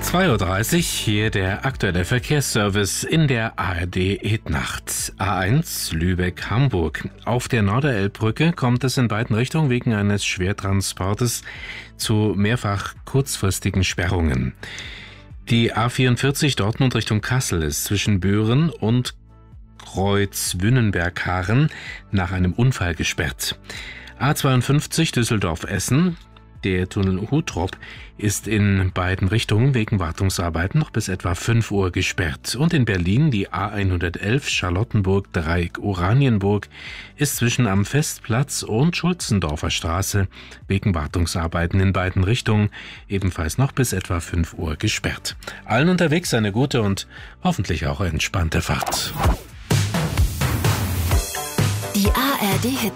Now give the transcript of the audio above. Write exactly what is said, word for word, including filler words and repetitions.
zwei Uhr dreißig, hier der aktuelle Verkehrsservice in der A R D-Hitnacht. A eins Lübeck-Hamburg. Auf der Norderelbbrücke kommt es in beiden Richtungen wegen eines Schwertransportes zu mehrfach kurzfristigen Sperrungen. Die A vierundvierzig Dortmund Richtung Kassel ist zwischen Büren und Kreuz-Wünnenberg-Haaren nach einem Unfall gesperrt. A zweiundfünfzig Düsseldorf-Essen. Der Tunnel Huttrop ist in beiden Richtungen wegen Wartungsarbeiten noch bis etwa fünf Uhr gesperrt. Und in Berlin die A hundertelf Charlottenburg-Dreieck Oranienburg ist zwischen am Festplatz und Schulzendorfer Straße wegen Wartungsarbeiten in beiden Richtungen ebenfalls noch bis etwa fünf Uhr gesperrt. Allen unterwegs eine gute und hoffentlich auch entspannte Fahrt. Die A R D-Hit